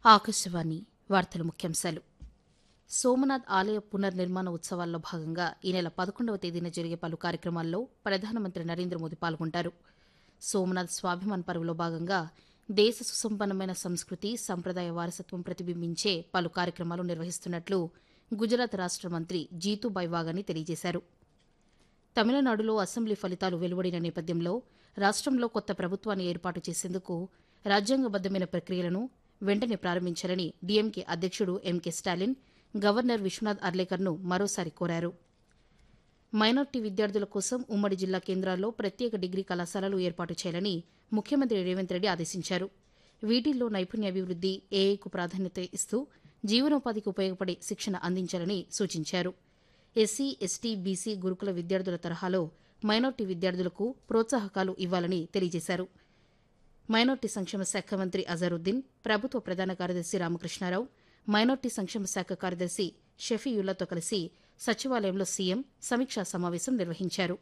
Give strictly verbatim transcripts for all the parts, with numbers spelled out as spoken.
ఆకాశవాణి వార్తల ముఖ్యాంశాలు. సోమనాథ్ ఆలయ పునర్నిర్మాణ ఉత్సవాల్లో భాగంగా ఈ నెల పదకొండవ తేదీన జరిగే పలు కార్యక్రమాల్లో ప్రధానమంత్రి నరేంద్ర మోదీ పాల్గొంటారు. సోమనాథ్ స్వాభిమాన్ పర్వ్లో భాగంగా దేశ సుసంపన్నమైన సంస్కృతి, సంప్రదాయ వారసత్వం ప్రతిబింబించే పలు కార్యక్రమాలు నిర్వహిస్తున్నట్లు గుజరాత్ రాష్ట మంత్రి జీతూబాయ్ వాఘాని తెలియజేశారు. తమిళనాడులో అసెంబ్లీ ఫలితాలు వెలువడిన నేపథ్యంలో రాష్టంలో కొత్త ప్రభుత్వాన్ని ఏర్పాటు చేసేందుకు రాజ్యాంగబద్దమైన ప్రక్రియలను వెంటనే ప్రారంభించాలని డీఎంకే అధ్యక్షుడు ఎంకే స్టాలిన్ గవర్నర్ విశ్వనాథ్ అర్లేకర్ను మరోసారి కోరారు. మైనార్టీ విద్యార్థుల కోసం ఉమ్మడి జిల్లా కేంద్రాల్లో ప్రత్యేక డిగ్రీ కళాశాలలు ఏర్పాటు చేయాలని ముఖ్యమంత్రి రేవంత్ రెడ్డి ఆదేశించారు. వీటిల్లో నైపుణ్యాభివృద్ది, ఏఐకు ప్రాధాన్యత ఇస్తూ జీవనోపాధికి ఉపయోగపడే శిక్షణ అందించాలని సూచించారు. ఎస్సీ, ఎస్టీ, బీసీ గురుకుల విద్యార్థుల తరహాలో మైనార్టీ విద్యార్థులకు ప్రోత్సాహకాలు ఇవ్వాలని తెలియజేశారు. మైనార్టీ సంక్షేమ శాఖ మంత్రి అజరుద్దీన్, ప్రభుత్వ ప్రధాన కార్యదర్శి రామకృష్ణారావు, మైనార్టీ సంక్షేమ శాఖ కార్యదర్శి షఫీయుల్లాతో కలిసి సచివాలయంలో సీఎం సమీక్షా సమావేశం నిర్వహించారు.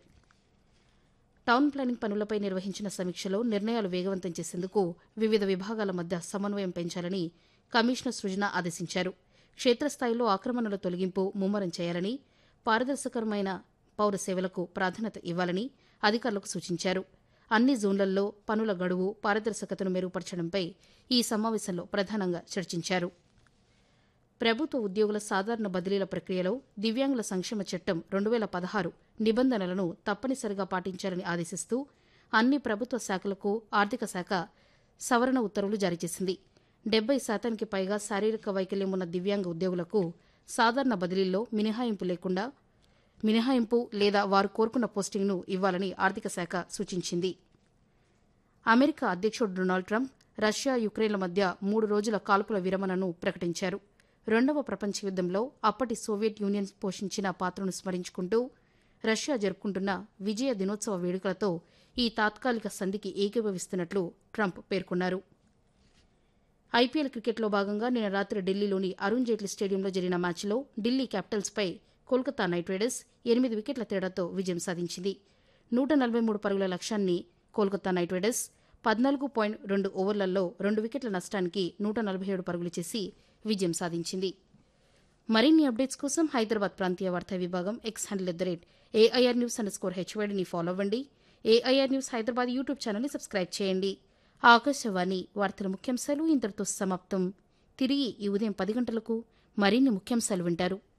టౌన్ ప్లానింగ్ పనులపై నిర్వహించిన సమీక్షలో నిర్ణయాలు వేగవంతం చేసేందుకు వివిధ విభాగాల మధ్య సమన్వయం పెంచాలని కమిషనర్ సృజన ఆదేశించారు. క్షేత్రస్థాయిలో ఆక్రమణల తొలగింపు ముమ్మరం చేయాలని, పారదర్శకరమైన పౌర సేవలకు ప్రాధాన్యత ఇవ్వాలని అధికారులకు సూచించారు. అన్ని జోన్లలో పనుల గడువు, పారదర్శకతను మెరుగుపరచడంపై ఈ సమావేశంలో ప్రధానంగా చర్చించారు. ప్రభుత్వ ఉద్యోగుల సాధారణ బదిలీల ప్రక్రియలో దివ్యాంగుల సంక్షేమ చట్టం రెండు వేల పదహారు నిబంధనలను తప్పనిసరిగా పాటించాలని ఆదేశిస్తూ అన్ని ప్రభుత్వ శాఖలకు ఆర్థిక శాఖ సవరణ ఉత్తర్వులు జారీ చేసింది. డెబ్బై శాతానికి పైగా శారీరక వైకల్యం ఉన్న దివ్యాంగ ఉద్యోగులకు సాధారణ బదిలీల్లో మినహాయింపు లేకుండా మినహాయింపు లేదా వారు కోరుకున్న పోస్టింగ్ను ఇవ్వాలని ఆర్థిక శాఖ సూచించింది. అమెరికా అధ్యక్షుడు డొనాల్డ్ ట్రంప్ రష్యా, యుక్రెయిన్ల మధ్య మూడు రోజుల కాల్పుల విరమణను ప్రకటించారు. రెండవ ప్రపంచ యుద్దంలో అప్పటి సోవియట్ యూనియన్ పోషించిన పాత్రను స్మరించుకుంటూ రష్యా జరుపుకుంటున్న విజయ దినోత్సవ వేడుకలతో ఈ తాత్కాలిక సంధికి ఏకీభవిస్తున్నట్లు ట్రంప్ పేర్కొన్నారు. ఐపీఎల్ క్రికెట్లో భాగంగా నిన్న రాత్రి ఢిల్లీలోని అరుణ్ జైట్లీ స్టేడియంలో జరిగిన మ్యాచ్లో ఢిల్లీ క్యాపిటల్స్పై కోల్కతా నైట్ రైడర్స్ ఎనిమిది వికెట్ల తేడాతో విజయం సాధించింది. నూట నలభై మూడు పరుగుల లక్ష్యాన్ని కోల్కతా నైట్ రైడర్స్ పద్నాలుగు పాయింట్ రెండు ఓవర్లలో రెండు వికెట్ల నష్టానికి నూట నలభై ఏడు పరుగులు చేసి విజయం సాధించింది. మరిన్ని అప్డేట్స్ కోసం హైదరాబాద్ ప్రాంతీయ వార్తా విభాగం X handle at the rate AIR news under score హెచ్వైడీని follow అవ్వండి. ఏఐఆర్ న్యూస్ హైదరాబాద్ యూట్యూబ్ ఛానల్ని సబ్స్క్రైబ్ చేయండి. ఆకాశవాణి వార్తల ముఖ్యాంశాలు ఇంతటితో సమాప్తం. తిరిగి ఈ ఉదయం పది గంటలకు మరిన్ని ముఖ్యాంశాలు వింటారు.